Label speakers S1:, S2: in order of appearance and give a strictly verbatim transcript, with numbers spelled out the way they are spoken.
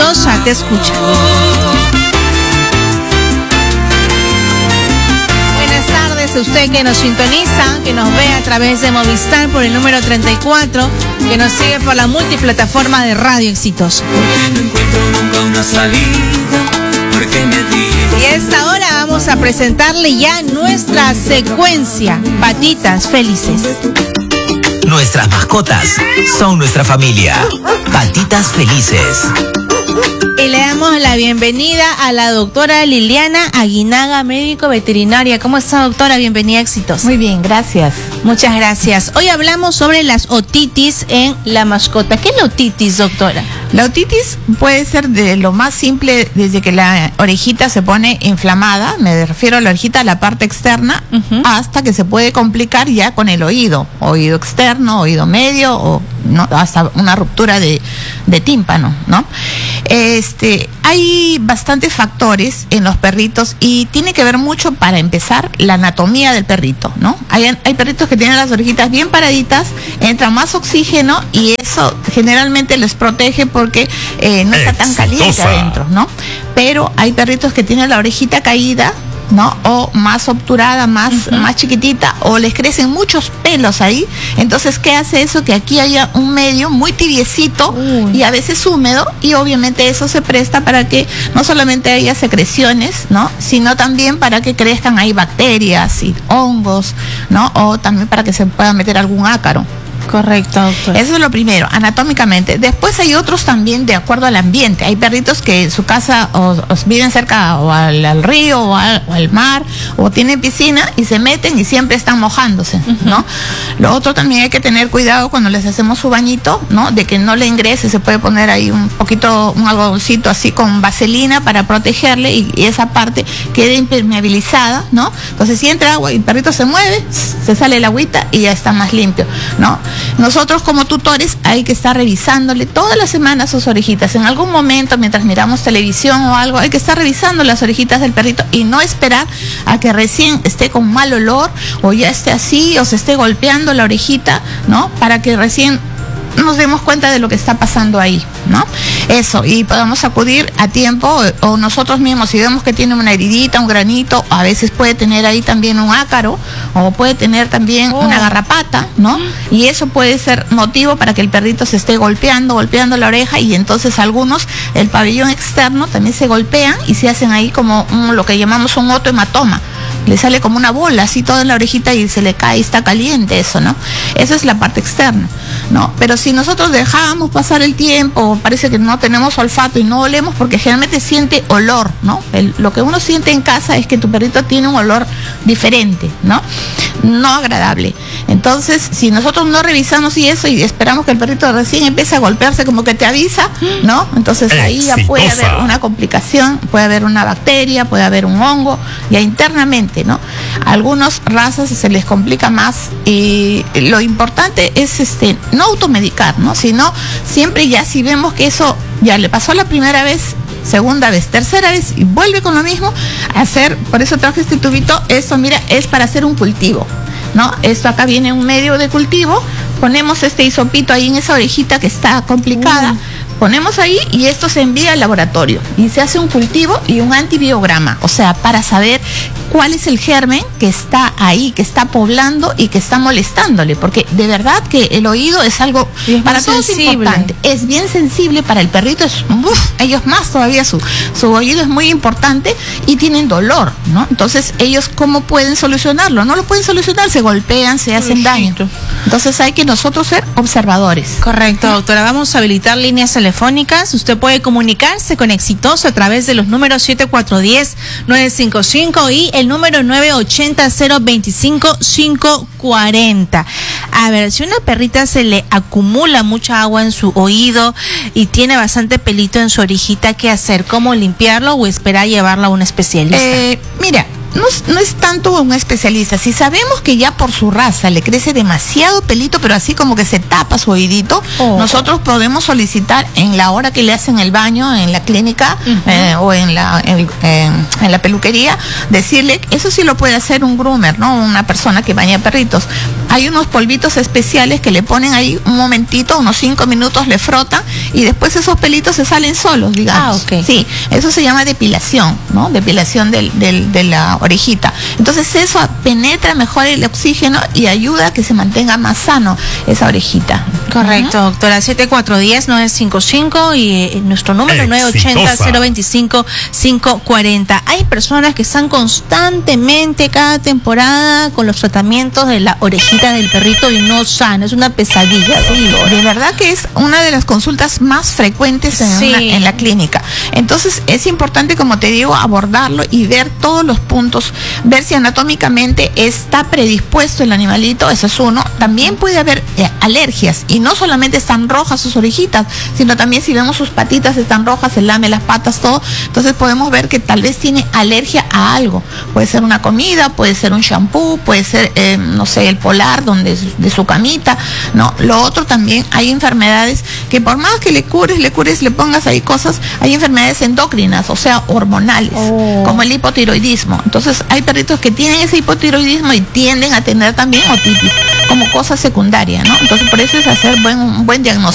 S1: Exitosa te escucha. Buenas tardes a usted que nos sintoniza, que nos ve a través de Movistar por el número treinta y cuatro, que nos sigue por la multiplataforma de Radio Exitosa.
S2: No encuentro nunca una salida, porque me digo...
S1: Y a esta hora vamos a presentarle ya nuestra secuencia, Patitas Felices.
S3: Nuestras mascotas son nuestra familia. Patitas Felices.
S1: Y le damos la bienvenida a la doctora Liliana Aguinaga, médico veterinaria. ¿Cómo está, doctora? Bienvenida a Exitosa.
S4: Muy bien, gracias.
S1: Muchas gracias. Hoy hablamos sobre las otitis en la mascota. ¿Qué es la otitis, doctora?
S4: La otitis puede ser de lo más simple, desde que la orejita se pone inflamada, me refiero a la orejita, a la parte externa, uh-huh, hasta que se puede complicar ya con el oído, oído externo, oído medio, o no, hasta una ruptura de, de tímpano, ¿no? Este, hay bastantes factores en los perritos y tiene que ver mucho, para empezar, la anatomía del perrito, ¿no? Hay, hay perritos que tienen las orejitas bien paraditas, entra más oxígeno y eso generalmente les protege porque eh, no está tan caliente adentro, ¿no? Pero hay perritos que tienen la orejita caída, ¿no? O más obturada, más, uh-huh, más chiquitita, o les crecen muchos pelos ahí. Entonces, ¿qué hace eso? Que aquí haya un medio muy tibiecito, uh. y a veces húmedo, y obviamente eso se presta para que no solamente haya secreciones, ¿no? Sino también para que crezcan ahí bacterias y hongos, ¿no? O también para que se pueda meter algún ácaro.
S1: Correcto, doctor.
S4: Eso es lo primero, anatómicamente. Después hay otros también de acuerdo al ambiente. Hay perritos que en su casa o, o viven cerca o al, al río o al, o al mar, o tienen piscina y se meten y siempre están mojándose, ¿no? Uh-huh. Lo otro también hay que tener cuidado cuando les hacemos su bañito, ¿no? De que no le ingrese, se puede poner ahí un poquito, un algodoncito así con vaselina para protegerle y, y esa parte quede impermeabilizada, ¿no? Entonces si entra agua y el perrito se mueve, se sale el agüita y ya está más limpio, ¿no? Nosotros como tutores hay que estar revisándole todas las semanas sus orejitas. En algún momento, mientras miramos televisión o algo, hay que estar revisando las orejitas del perrito y no esperar a que recién esté con mal olor o ya esté así o se esté golpeando la orejita, ¿no? Para que recién nos demos cuenta de lo que está pasando ahí, ¿no? Eso, y podamos acudir a tiempo, o, o nosotros mismos, si vemos que tiene una heridita, un granito, a veces puede tener ahí también un ácaro, o puede tener también oh. una garrapata, ¿no? Y eso puede ser motivo para que el perrito se esté golpeando, golpeando la oreja, y entonces algunos, el pabellón externo, también se golpean y se hacen ahí como un, lo que llamamos un otohematoma. Le sale como una bola así toda en la orejita y se le cae, está caliente eso, ¿no? Esa es la parte externa, ¿no? Pero si nosotros dejamos pasar el tiempo, parece que no tenemos olfato y no olemos, porque generalmente siente olor, ¿no? El, lo que uno siente en casa es que tu perrito tiene un olor diferente, ¿no? No agradable. Entonces, si nosotros no revisamos y eso y esperamos que el perrito recién empiece a golpearse como que te avisa, ¿no? Entonces ahí ya puede haber una complicación, puede haber una bacteria, puede haber un hongo, ya internamente, ¿no? A algunas razas se les complica más y lo importante es este no automedicar, ¿no? Sino siempre ya si vemos que eso ya le pasó la primera vez, segunda vez, tercera vez y vuelve con lo mismo, hacer, por eso traje este tubito, esto mira, es para hacer un cultivo, ¿no? Esto acá viene un medio de cultivo, ponemos este hisopito ahí en esa orejita que está complicada, uh. ponemos ahí y esto se envía al laboratorio y se hace un cultivo y un antibiograma, o sea, para saber cuál es el germen que está ahí, que está poblando y que está molestándole, porque de verdad que el oído es algo es para todos importante, es bien sensible, para el perrito es, uf, ellos más todavía, su, su oído es muy importante y tienen dolor, ¿no? Entonces ellos ¿cómo pueden solucionarlo? No lo pueden solucionar, se golpean, se hacen daño. Entonces hay que nosotros ser observadores.
S1: Correcto, doctora, vamos a habilitar líneas telefónicas, usted puede comunicarse con Exitosa a través de los números siete cuatro uno cero, nueve cinco cinco y el número nueve ocho cero, cero dos cinco, cinco cuatro cero. A ver, si una perrita se le acumula mucha agua en su oído y tiene bastante pelito en su orejita, ¿qué hacer? ¿Cómo limpiarlo o esperar llevarlo a un especialista?
S4: Eh, mira, no, es- no es tanto un especialista. Si sabemos que ya por su raza le crece demasiado pelito, pero así como que se tapa su oídito,
S1: Oh.
S4: nosotros podemos solicitar en la hora que le hacen el baño en la clínica eh, o en la, en, en- en la peluquería, decirle, eso sí lo puede hacer un groomer, ¿no? Una persona que baña perritos. Hay unos polvitos especiales que le ponen ahí un momentito, unos cinco minutos, le frotan y después esos pelitos se salen solos, digamos.
S1: Ah, ok.
S4: Sí, eso se llama depilación, ¿no? Depilación del, del- de la orejita. Entonces eso penetra mejor el oxígeno y ayuda a que se mantenga más sano esa orejita.
S1: Correcto, doctora. siete cuatro uno cero, nueve cinco cinco y eh, nuestro número nueve ochenta, cero veinticinco, quinientos cuarenta. Hay personas que están constantemente cada temporada con los tratamientos de la orejita del perrito y no sana. Es una pesadilla.
S4: Sí, de verdad que es una de las consultas más frecuentes en,
S1: Sí.
S4: una- en la clínica. Entonces es importante, como te digo, abordarlo y ver todos los puntos, ver si anatómicamente está predispuesto el animalito, eso es uno. También puede haber eh, alergias y no solamente están rojas sus orejitas, sino también si vemos sus patitas están rojas, se lame las patas, todo. Entonces podemos ver que tal vez tiene alergia a algo. Puede ser una comida, puede ser un shampoo, puede ser, eh, no sé, el polar donde de su camita, ¿no? Lo otro también, hay enfermedades que por más que le cures, le cures, le pongas ahí cosas, hay enfermedades endocrinas, o sea, hormonales,
S1: Oh.
S4: como el hipotiroidismo. Entonces hay perritos que tienen ese hipotiroidismo y tienden a tener también otitis como cosa secundaria, ¿no? Entonces por eso es hacer buen, un buen diagnóstico.